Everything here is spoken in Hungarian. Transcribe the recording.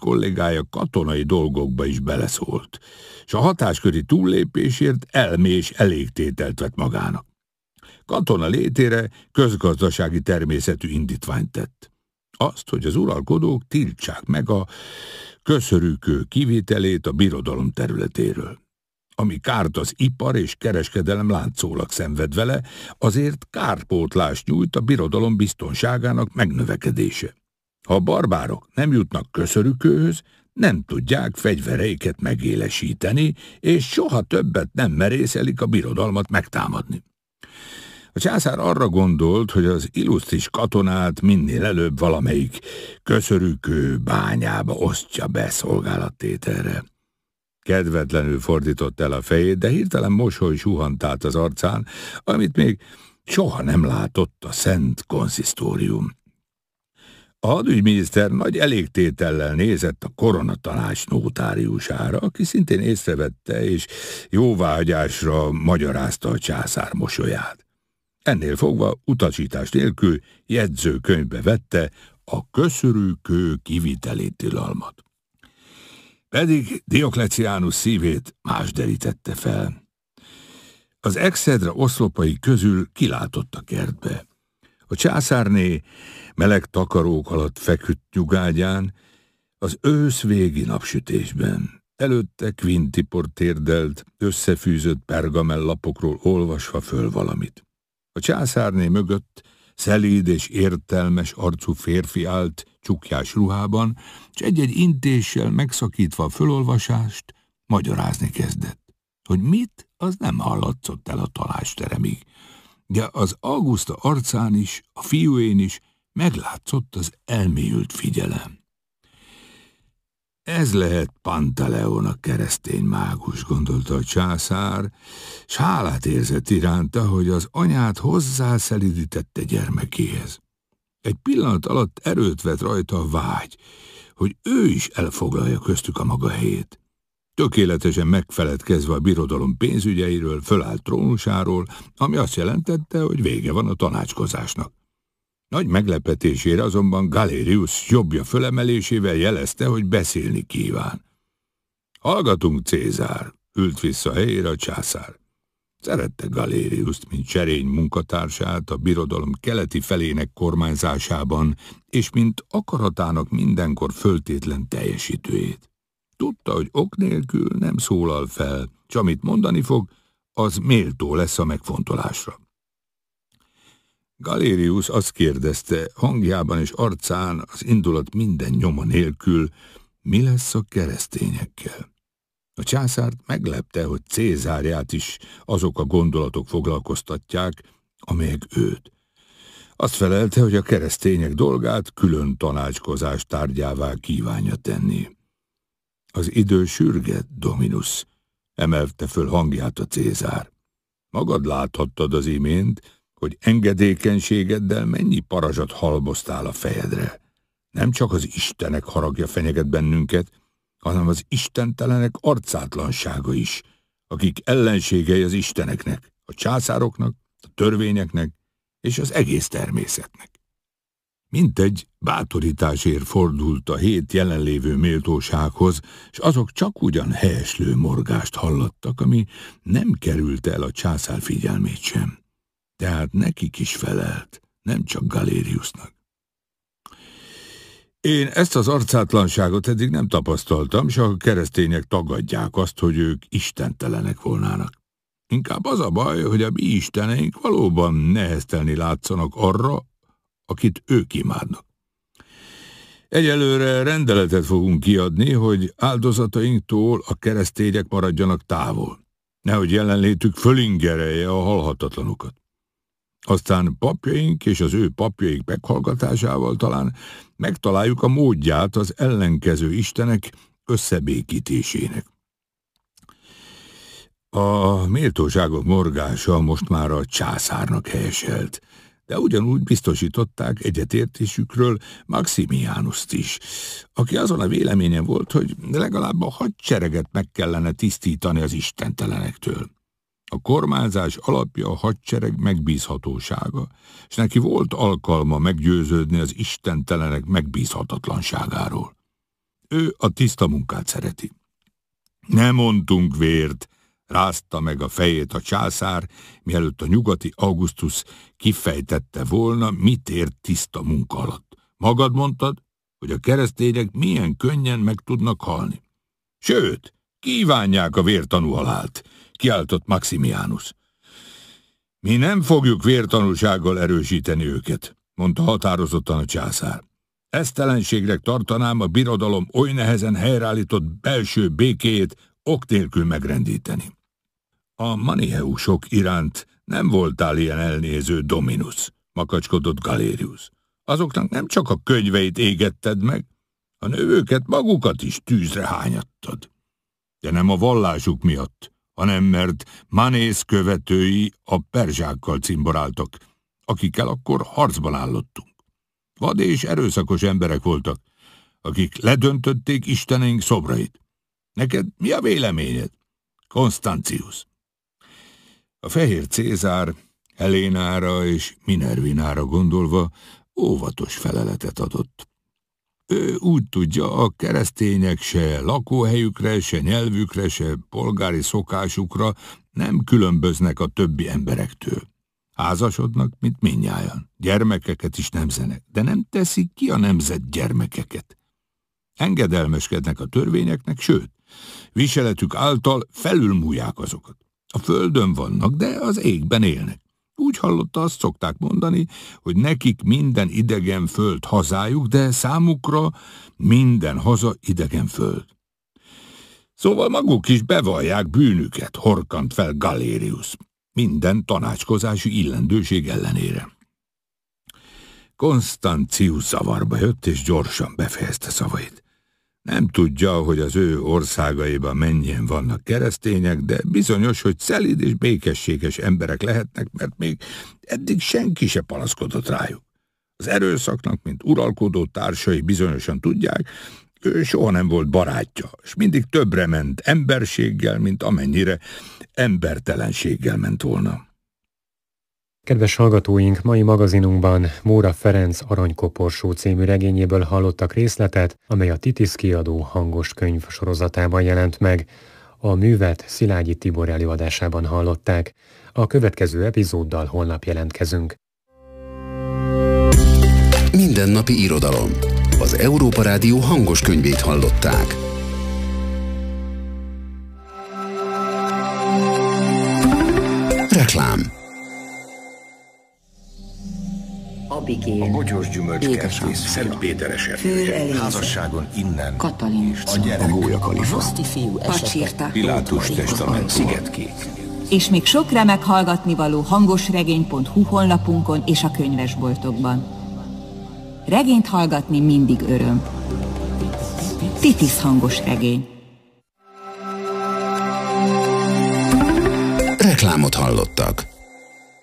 kollégája katonai dolgokba is beleszólt, és a hatásköri túllépésért elmés elégtételt vett magának. Katona létére közgazdasági természetű indítványt tett. Azt, hogy az uralkodók tiltsák meg a köszörűkő kivételét a birodalom területéről. Ami kárt az ipar és kereskedelem látszólag szenved vele, azért kárpótlást nyújt a birodalom biztonságának megnövekedése. Ha a barbárok nem jutnak köszörükőhöz, nem tudják fegyvereiket megélesíteni, és soha többet nem merészelik a birodalmat megtámadni. A császár arra gondolt, hogy az illusztris katonát minél előbb valamelyik köszörükő bányába osztja be szolgálattételre. Kedvetlenül fordított el a fejét, de hirtelen mosoly suhant át az arcán, amit még soha nem látott a Szent Konzisztórium. A hadügyminiszter nagy elégtétellel nézett a koronatanács nótáriusára, aki szintén észrevette és jóváhagyásra magyarázta a császár mosolyát. Ennél fogva utasítás nélkül jegyzőkönyvbe vette a köszörűkő kiviteli tilalmat. Pedig Diokleciánus szívét más derítette fel. Az exedra oszlopai közül kilátott a kertbe. A császárné meleg takarók alatt feküdt nyugágyán, az ősz végi napsütésben. Előtte Quintipor térdelt, összefűzött pergamellapokról olvasva föl valamit. A császárné mögött szelíd és értelmes arcú férfi állt csukjás ruhában, és egy-egy intéssel megszakítva a fölolvasást, magyarázni kezdett. Hogy mit, az nem hallatszott el a tanácsteremig, de az Auguszta arcán is, a fiúén is meglátszott az elmélyült figyelem. Ez lehet Pantaleon, a keresztény mágus, gondolta a császár, s hálát érzett iránta, hogy az anyát hozzászelidítette gyermekéhez. Egy pillanat alatt erőt vett rajta a vágy, hogy ő is elfoglalja köztük a maga helyét. Tökéletesen megfeledkezve a birodalom pénzügyeiről, fölállt trónusáról, ami azt jelentette, hogy vége van a tanácskozásnak. Nagy meglepetésére azonban Galerius jobbja fölemelésével jelezte, hogy beszélni kíván. Hallgatunk, Cézár, ült vissza helyére a császár. Szerette Galeriust, mint serény munkatársát a birodalom keleti felének kormányzásában, és mint akaratának mindenkor föltétlen teljesítőjét. Tudta, hogy ok nélkül nem szólal fel, s amit mondani fog, az méltó lesz a megfontolásra. Galerius azt kérdezte, hangjában és arcán az indulat minden nyoma nélkül, mi lesz a keresztényekkel. A császárt meglepte, hogy Cézárját is azok a gondolatok foglalkoztatják, amelyek őt. Azt felelte, hogy a keresztények dolgát külön tanácskozás tárgyává kívánja tenni. Az idő sürget, Dominus, emelte föl hangját a Cézár. Magad láthattad az imént, hogy engedékenységeddel mennyi parazsat halmoztál a fejedre. Nem csak az istenek haragja fenyeget bennünket, hanem az istentelenek arcátlansága is, akik ellenségei az isteneknek, a császároknak, a törvényeknek és az egész természetnek. Mintegy bátorításért fordult a hét jelenlévő méltósághoz, és azok csak ugyan helyeslő morgást hallattak, ami nem került el a császár figyelmét sem. Tehát nekik is felelt, nem csak Galeriusnak. Én ezt az arcátlanságot eddig nem tapasztaltam, s a keresztények tagadják azt, hogy ők istentelenek volnának. Inkább az a baj, hogy a mi isteneink valóban neheztelni látszanak arra, akit ők imádnak. Egyelőre rendeletet fogunk kiadni, hogy áldozatainktól a keresztények maradjanak távol, nehogy jelenlétük fölingerelje a halhatatlanokat. Aztán papjaink és az ő papjaik meghallgatásával talán megtaláljuk a módját az ellenkező istenek összebékítésének. A méltóságok morgása most már a császárnak helyeselt, de ugyanúgy biztosították egyetértésükről Maximiánust is, aki azon a véleményen volt, hogy legalább a hadsereget meg kellene tisztítani az istentelenektől. A kormányzás alapja a hadsereg megbízhatósága, és neki volt alkalma meggyőződni az istentelenek megbízhatatlanságáról. Ő a tiszta munkát szereti. Nem mondtunk vért, rázta meg a fejét a császár, mielőtt a nyugati Augustus kifejtette volna, mit ért tiszta munka alatt. Magad mondtad, hogy a keresztények milyen könnyen meg tudnak halni. Sőt, kívánják a vértanú halált, kiáltott Maximianus. Mi nem fogjuk vértanúsággal erősíteni őket, mondta határozottan a császár. Esztelenségnek tartanám a birodalom oly nehezen helyreállított belső békéjét ok nélkül megrendíteni. A manicheusok iránt nem voltál ilyen elnéző, Dominus, makacskodott Galerius. Azoknak nem csak a könyveit égetted meg, hanem őket magukat is tűzre hányattad. De nem a vallásuk miatt, hanem mert Manész követői a perzsákkal cimboráltak, akikkel akkor harcban állottunk. Vad és erőszakos emberek voltak, akik ledöntötték isteneink szobrait. Neked mi a véleményed, Constantius? A fehér Cézár Helénára és Minervinára gondolva óvatos feleletet adott. Ő úgy tudja, a keresztények se lakóhelyükre, se nyelvükre, se polgári szokásukra nem különböznek a többi emberektől. Házasodnak, mint mindnyájan. Gyermekeket is nemzenek, de nem teszik ki a nemzet gyermekeket. Engedelmeskednek a törvényeknek, sőt, viseletük által felülmúlják azokat. A földön vannak, de az égben élnek. Úgy hallotta, azt szokták mondani, hogy nekik minden idegen föld hazájuk, de számukra minden haza idegen föld. Szóval maguk is bevallják bűnüket, horkant fel Galerius, minden tanácskozási illendőség ellenére. Constantius zavarba jött, és gyorsan befejezte szavait. Nem tudja, hogy az ő országaiban mennyien vannak keresztények, de bizonyos, hogy szelíd és békességes emberek lehetnek, mert még eddig senki se panaszkodott rájuk. Az erőszaknak, mint uralkodó társai bizonyosan tudják, ő soha nem volt barátja, és mindig többre ment emberséggel, mint amennyire embertelenséggel ment volna. Kedves hallgatóink, mai magazinunkban Móra Ferenc Aranykoporsó című regényéből hallottak részletet, amely a Titisz kiadó hangos könyv sorozatában jelent meg. A művet Szilágyi Tibor előadásában hallották. A következő epizóddal holnap jelentkezünk. Mindennapi irodalom. Az Európa Rádió hangos könyvét hallották. Reklám. Abigél, a bogyós gyümölcskertész, Szentpéteres házasságon innen, Katalin, a gyerek, a Gólya-Kalifa, Roszti fiú esete, Pilátus testament, Szigetkék. És még sok remek hallgatnivaló hangosregény.hu honlapunkon és a könyvesboltokban. Regényt hallgatni mindig öröm. Titisz hangos regény. Reklámot hallottak.